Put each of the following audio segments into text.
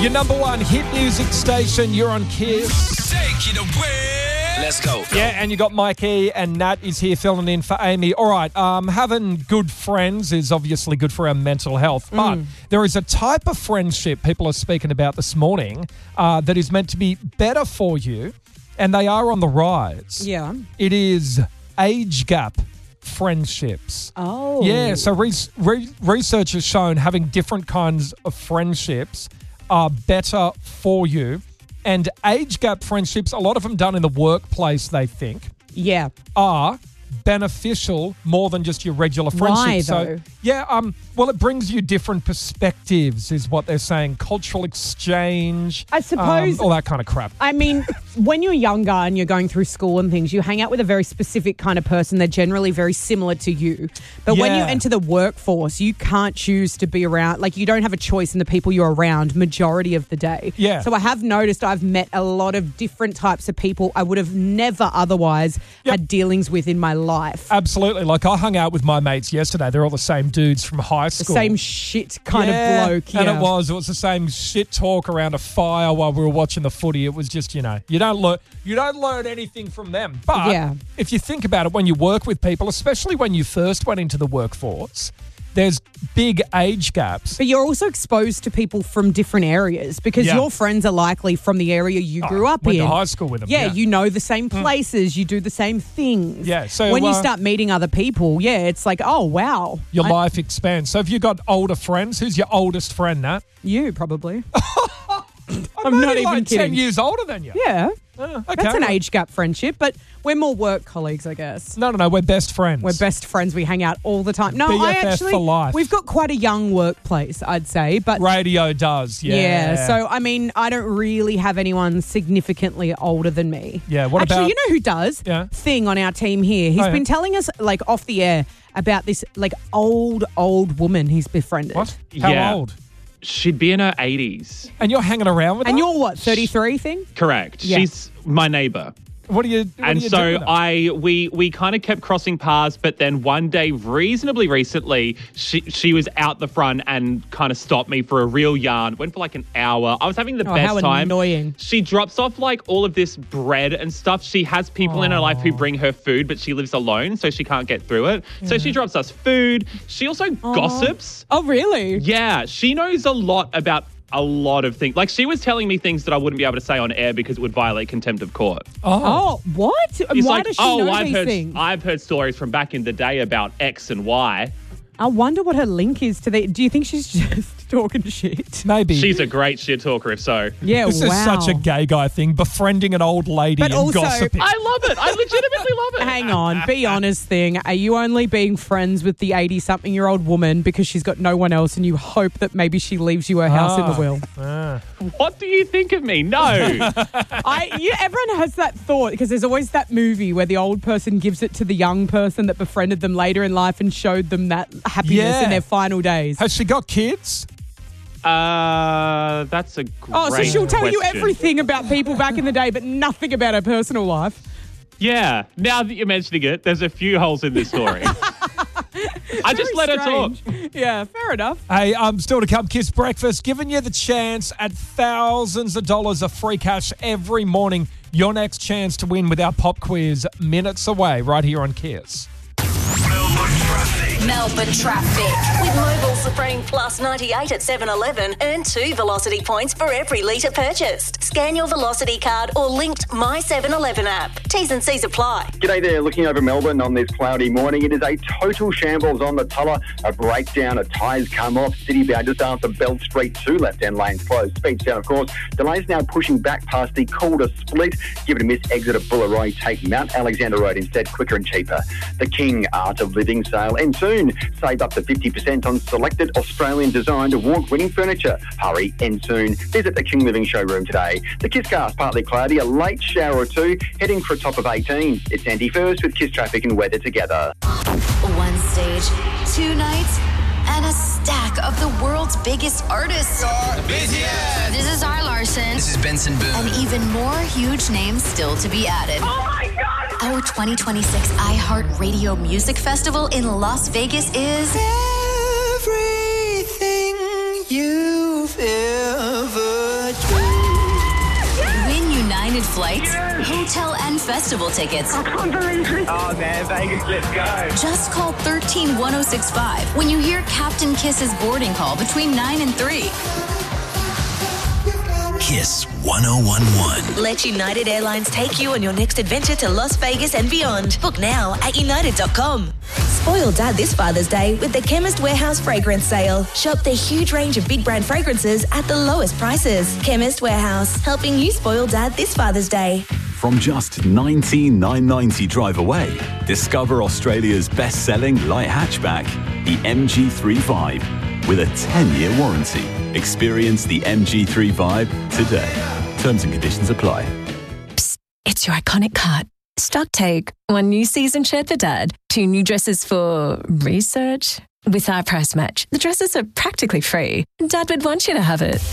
Your number one hit music station, you're on Kiss. Take it away. Let's go. Yeah, and you got Mikey and Nat is here filling in for Amy. All right, having good friends is obviously good for our mental health, but there is a type of friendship people are speaking about this morning that is meant to be better for you, and they are on the rise. Yeah. It is age gap friendships. Oh. Yeah, so research has shown having different kinds of friendships are better for you. And age gap friendships, a lot of them done in the workplace, they think, Yeah. are beneficial more than just your regular friendships. Why, though? So, yeah, well, it brings you different perspectives is what they're saying. Cultural exchange. I suppose- all that kind of crap. I mean, when you're younger and you're going through school and things, you hang out with a very specific kind of person. They're generally very similar to you. But when you Yeah. enter the workforce, you can't choose to be around. Like, you don't have a choice in the people you're around majority of the day. Yeah. So I have noticed I've met a lot of different types of people I would have never otherwise had dealings with in my life. Absolutely. Like, I hung out with my mates yesterday. They're all the same dudes from high The school. same shit kind of bloke. Yeah. And it was the same shit talk around a fire while we were watching the footy. It was just, you don't learn anything from them. But Yeah. if you think about it, when you work with people, especially when you first went into the workforce, there's big age gaps. But you're also exposed to people from different areas because Yeah. your friends are likely from the area you grew up went in. to high school with them. Yeah, you know the same places, you do the same things. Yeah, so, when you start meeting other people, it's like, oh, wow. Your life expands. So if you've got older friends, who's your oldest friend, Nat? You, probably. I'm not even like 10 kidding. years older than you. Yeah. Okay. That's an age gap friendship, but we're more work colleagues, I guess. No, we're best friends. We're best friends. We hang out all the time. No, BFF for life. we've got quite a young workplace, I'd say. But Radio does, yeah. So, I mean, I don't really have anyone significantly older than me. Yeah, what Actually, about- you know who does? Yeah. Thing on our team here. He's Oh, yeah. been telling us, like, off the air about this, like, old woman he's befriended. What? How Yeah. old? She'd be in her 80s. And you're hanging around with And her? you're what, 33 thing? Correct. Yeah. She's my neighbour. What do you And do so with her? we kind of kept crossing paths, but then one day, reasonably recently, she was out the front and kind of stopped me for a real yarn. Went for like an hour. I was having the best how time. annoying. She drops off like all of this bread and stuff. She has people in her life who bring her food, but she lives alone, so she can't get through it. So she drops us food. She also gossips. Oh, really? Yeah, she knows a lot about a lot of things. Like, she was telling me things that I wouldn't be able to say on air because it would violate contempt of court. Oh, what? And It's why like, does she know I've these heard, things? I've heard stories from back in the day about X and Y. I wonder what her link is to the... Do you think she's just talking shit? Maybe. She's a great shit talker, if so. Yeah, This is such a gay guy thing, befriending an old lady But and also- gossiping. I love it. I legitimately love it. Hang on, be honest thing. Are you only being friends with the 80-something-year-old woman because she's got no one else and you hope that maybe she leaves you her house in the will? What do you think of me? No. Everyone has that thought because there's always that movie where the old person gives it to the young person that befriended them later in life and showed them that happiness Yeah. in their final days. Has she got kids? That's a great Oh, so she'll tell you question. everything about people back in the day, but nothing about her personal life. Yeah. Now that you're mentioning it, there's a few holes in this story. I just let her talk. Yeah, fair enough. Hey, still to come, Kiss Breakfast, giving you the chance at thousands of dollars of free cash every morning. Your next chance to win with our pop quiz minutes away right here on Kiss. Melbourne traffic. With Mobil Supreme Plus 98 at 7-Eleven, earn 2 Velocity points for every litre purchased. Scan your Velocity card or linked My 7-Eleven app. T's and C's apply. G'day there, looking over Melbourne on this cloudy morning. It is a total shambles on the Tulla. A breakdown, a tyres come off. City bound just after Bell Street, 2 left-hand lanes closed. Speeds down, of course. Delays now pushing back past the Calder Split. Give it a miss, exit at Bullaroy. Take Mount Alexander Road instead, quicker and cheaper. The King Art of Living sale. And soon, save up to 50% on selected Australian-designed award-winning furniture. Hurry, and soon. Visit the King Living showroom today. The Kisscast, partly cloudy, a late shower or two, heading for a top of 18. It's Andy First with Kiss Traffic and Weather together. One stage, 2 nights, and a stack of the world's biggest artists. BTS. This is R. Larson. This is Benson Boone. And even more huge names still to be added. Oh my God! Our 2026 iHeartRadio Music Festival in Las Vegas is Everything you've ever flights, hotel and festival tickets. I can't believe it. Oh, man, Vegas, let's go. Just call 131065 when you hear Captain Kiss's boarding call between 9 and 3. Kiss 1011. Let United Airlines take you on your next adventure to Las Vegas and beyond. Book now at united.com. Spoil Dad this Father's Day with the Chemist Warehouse Fragrance Sale. Shop the huge range of big brand fragrances at the lowest prices. Chemist Warehouse, helping you spoil Dad this Father's Day. From just $19,990 drive away, discover Australia's best-selling light hatchback, the MG3 Vibe, with a 10-year warranty. Experience the MG3 Vibe today. Terms and conditions apply. Psst, it's your iconic cut. Stock take. 1 new season shirt for Dad. 2 new dresses for research. With our price match, the dresses are practically free. Dad would want you to have it.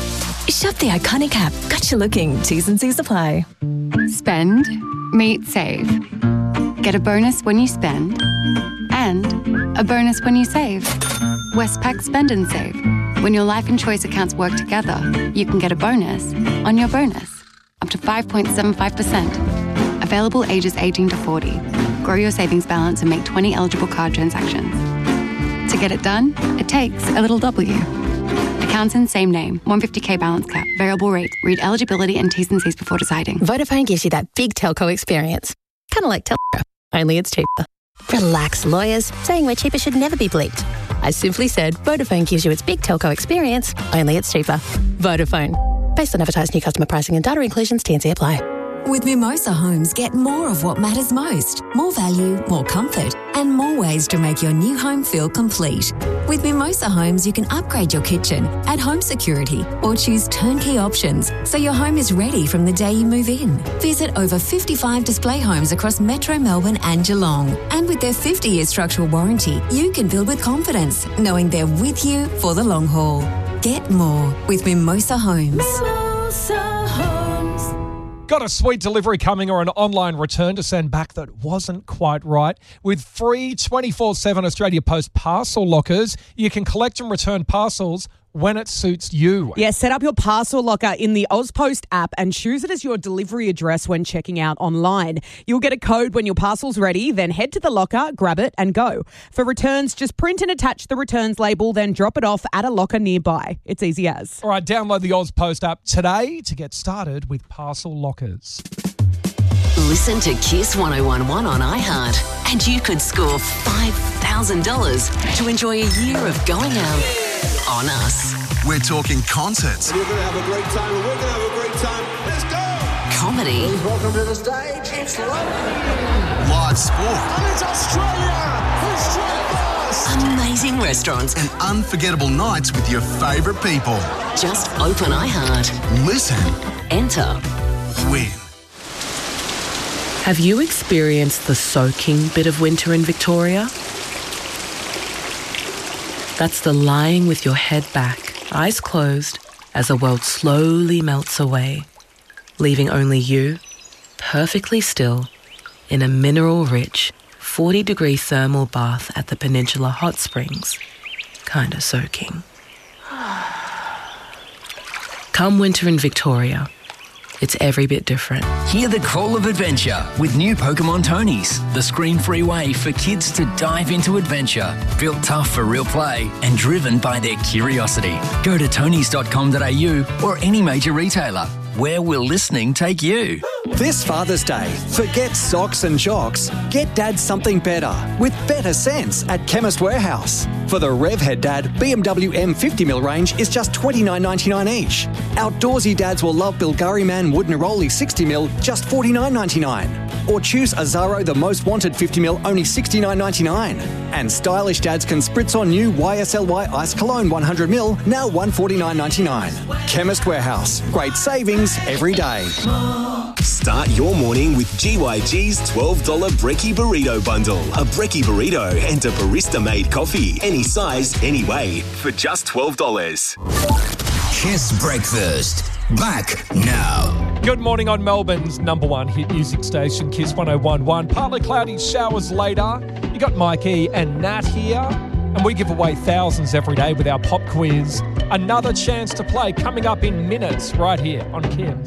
Shop the iconic app. Got you looking. T's and C's apply. Spend, meet, save. Get a bonus when you spend and a bonus when you save. Westpac Spend and Save. When your life and choice accounts work together, you can get a bonus on your bonus, up to 5.75%. Available ages 18 to 40. Grow your savings balance and make 20 eligible card transactions. To get it done, it takes a little W. Accounts in same name, 150k balance cap, variable rate. Read eligibility and T's and C's before deciding. Vodafone gives you that big telco experience. Kind of like Telstra, only it's cheaper. Relax, lawyers. Saying we're cheaper should never be bleeped. I simply said Vodafone gives you its big telco experience, only it's cheaper. Vodafone. Based on advertised new customer pricing and data inclusions, T&C apply. With Mimosa Homes, get more of what matters most. More value, more comfort, and more ways to make your new home feel complete. With Mimosa Homes, you can upgrade your kitchen, add home security, or choose turnkey options so your home is ready from the day you move in. Visit over 55 display homes across Metro Melbourne and Geelong. And with their 50-year structural warranty, you can build with confidence, knowing they're with you for the long haul. Get more with Mimosa Homes. Mimosa Homes. Got a sweet delivery coming or an online return to send back that wasn't quite right? With free 24/7 Australia Post parcel lockers, you can collect and return parcels when it suits you. Yeah, set up your parcel locker in the AusPost app and choose it as your delivery address when checking out online. You'll get a code when your parcel's ready, then head to the locker, grab it and go. For returns, just print and attach the returns label, then drop it off at a locker nearby. It's easy as. All right, download the AusPost app today to get started with parcel lockers. Listen to Kiss 1011 on iHeart and you could score $5,000 to enjoy a year of going out on us. We're talking concerts. You're going to have a great time and we're going to have a great time. Let's go! Comedy. Please welcome to the stage, it's Live sport. And it's Australia! First! Amazing restaurants. And unforgettable nights with your favourite people. Just open iHeart. Listen. Enter. Win. Have you experienced the soaking bit of winter in Victoria? That's the lying with your head back, eyes closed, as the world slowly melts away, leaving only you, perfectly still, in a mineral-rich, 40-degree thermal bath at the Peninsula Hot Springs, kinda soaking. Come winter in Victoria, it's every bit different. Hear the call of adventure with new Pokemon Tonies, the screen-free way for kids to dive into adventure. Built tough for real play and driven by their curiosity. Go to tonys.com.au or any major retailer. Where will listening take you? This Father's Day, forget socks and jocks. Get Dad something better with better sense at Chemist Warehouse. For the Revhead Dad, BMW M50mm range is just $29.99 each. Outdoorsy dads will love Bulgari Man Wood Neroli 60mm, just $49.99. Or choose Azaro the Most Wanted 50mm, only $69.99. And stylish dads can spritz on new YSLY Ice Cologne 100ml, now $149.99. Chemist Warehouse, great savings every day. Start your morning with GYG's $12 Brekkie Burrito Bundle. A Brekkie Burrito and a barista-made coffee. Any size, any way, for just $12. Kiss Breakfast. Back now. Good morning on Melbourne's number one hit music station, Kiss 1011. Partly cloudy, showers later. You got Mikey and Nat here. And we give away thousands every day with our pop quiz. Another chance to play coming up in minutes right here on Kiss.